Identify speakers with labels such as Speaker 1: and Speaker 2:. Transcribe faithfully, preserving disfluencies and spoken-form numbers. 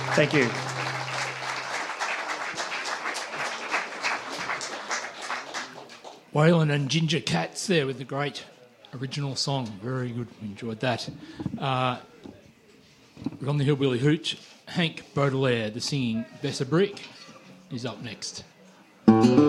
Speaker 1: Thank you.
Speaker 2: Waylon and Ginger Cats there with the great original song. Very good. Enjoyed that. Uh, on the Hillbilly Hooch, Hank Baudelaire, the singing Bessa Brick, is up next.